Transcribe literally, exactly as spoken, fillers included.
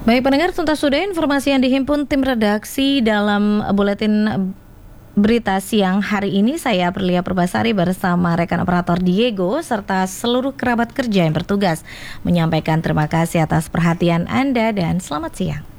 Baik pendengar, tuntas sudah informasi yang dihimpun tim redaksi dalam buletin berita siang hari ini. Saya Aprilia Purbasari bersama rekan operator Diego serta seluruh kerabat kerja yang bertugas menyampaikan terima kasih atas perhatian Anda dan selamat siang.